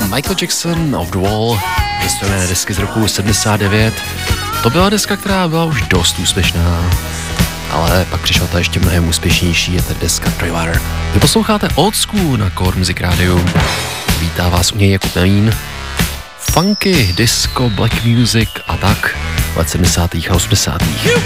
Michael Jackson Off the Wall, historické desky z roku 79. To byla deska, která byla už dost úspěšná, ale pak přišla ta ještě mnohem úspěšnější, je tady deska Thriller. Vy posloucháte Old School na Core Music Radio. Vítá vás u něj Jakub Melín. Funky, disco, black music a tak v let 70. a 80.